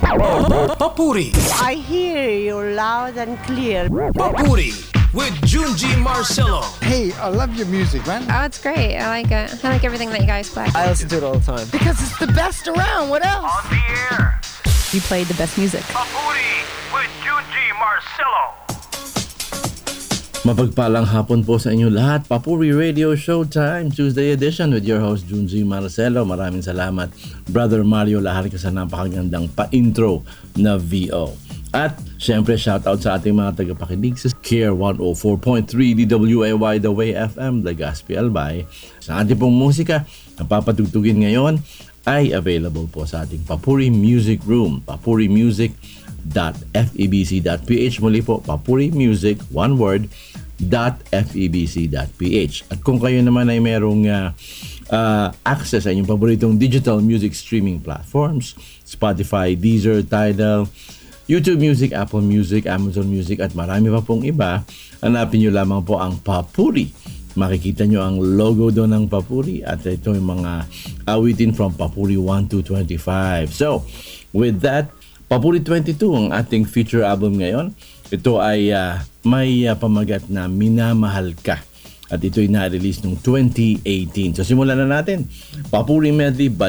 Papuri. I hear you loud and clear. Papuri with Junji Marcelo. Hey, I love your music, man. Oh, it's great. I like it. I like everything that you guys play. I listen to it all the time. Because it's the best around. What else? On the air, You played the best music. Papuri with Junji Marcelo. Mapagpalang hapon po sa inyo lahat. Papuri Radio Showtime Tuesday edition with your host Junji Marcelo. Maraming salamat Brother Mario Laharca sa napakagandang pa-intro na VO. At syempre shoutout sa ating mga tagapakinig sa Care 104.3 DWAY The Way FM, Legazpi Albay. Sa ating pong musika na papatugtugin ngayon ay available po sa ating Papuri Music Room, papurimusic.febc.ph. Muli po, Papuri Music, one word, .febc.ph. At kung kayo naman ay merong access sa inyong paboritong digital music streaming platforms, Spotify, Deezer, Tidal, YouTube Music, Apple Music, Amazon Music at marami pa pong iba, hanapin nyo lamang po ang Papuri. Makikita nyo ang logo doon ng Papuri at ito yung mga awitin from Papuri 1 to 25. So, with that, Papuri 22 ang ating feature album ngayon. Ito ay may pamagat na Minamahal Ka. At ito ay na-release noong 2018. So, simulan na natin. Papuri Medley